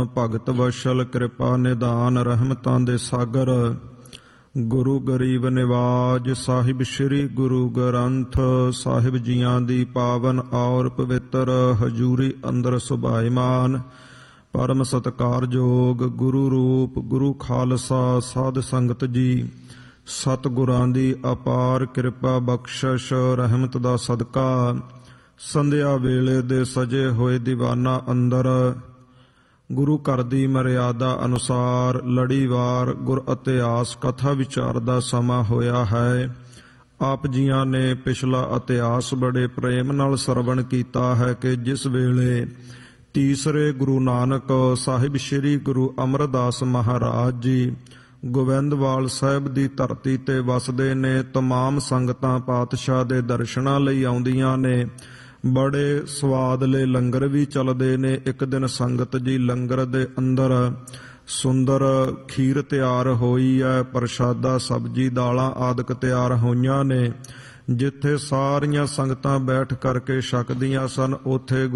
ਭਗਤ ਵਸ਼ਲ ਕਿਰਪਾ ਨਿਧਾਨ ਰਹਿਮਤਾਂ ਦੇ ਸਾਗਰ ਗੁਰੂ ਗਰੀਬ ਨਿਵਾਜ ਸਾਹਿਬ ਸ੍ਰੀ ਗੁਰੂ ਗ੍ਰੰਥ ਸਾਹਿਬ ਜੀਆਂ ਦੀ ਪਾਵਨ ਔਰ ਪਵਿੱਤਰ ਹਜ਼ੂਰੀ ਅੰਦਰ ਸੁਭਾਈਮਾਨ ਪਰਮ ਸਤਿਕਾਰਯੋਗ ਗੁਰੂ ਰੂਪ ਗੁਰੂ ਖਾਲਸਾ ਸਾਧ ਸੰਗਤ ਜੀ, ਸਤਿਗੁਰਾਂ ਦੀ ਅਪਾਰ ਕਿਰਪਾ ਬਖਸ਼ਿਸ਼ ਰਹਿਮਤ ਦਾ ਸਦਕਾ ਸੰਧਿਆ ਵੇਲੇ ਦੇ ਸਜੇ ਹੋਏ ਦੀਵਾਨਾਂ ਅੰਦਰ ਗੁਰੂ ਘਰ ਦੀ ਮਰਿਆਦਾ ਅਨੁਸਾਰ ਲੜੀਵਾਰ ਗੁਰ ਇਤਿਹਾਸ ਕਥਾ ਵਿਚਾਰ ਦਾ ਸਮਾਂ ਹੋਇਆ ਹੈ। ਆਪ ਜੀਆਂ ਨੇ ਪਿਛਲਾ ਇਤਿਹਾਸ ਬੜੇ ਪ੍ਰੇਮ ਨਾਲ ਸਰਵਣ ਕੀਤਾ ਹੈ ਕਿ ਜਿਸ ਵੇਲੇ ਤੀਸਰੇ ਗੁਰੂ ਨਾਨਕ ਸਾਹਿਬ ਸ੍ਰੀ ਗੁਰੂ ਅਮਰਦਾਸ ਮਹਾਰਾਜ ਜੀ ਗੋਬਿੰਦਵਾਲ ਸਾਹਿਬ ਦੀ ਧਰਤੀ ਤੇ ਵਸਦੇ ਨੇ, ਤਮਾਮ ਸੰਗਤਾਂ ਪਾਤਸ਼ਾਹ ਦੇ ਦਰਸ਼ਨਾਂ ਲਈ ਆਉਂਦੀਆਂ ਨੇ। ਬੜੇ ਸਵਾਦਲੇ ਲੰਗਰ ਵੀ ਚੱਲਦੇ ਨੇ। ਇੱਕ ਦਿਨ ਸੰਗਤ ਜੀ ਲੰਗਰ ਦੇ ਅੰਦਰ ਸੁੰਦਰ ਖੀਰ ਤਿਆਰ ਹੋਈ ਹੈ, ਪ੍ਰਸ਼ਾਦਾ ਸਬਜ਼ੀ ਦਾਲਾਂ ਆਦਿਕ ਤਿਆਰ ਹੋਈਆਂ ਨੇ। ਜਿੱਥੇ ਸਾਰੀਆਂ ਸੰਗਤਾਂ ਬੈਠ ਕਰਕੇ ਛਕਦੀਆਂ ਸਨ, ਉੱਥੇ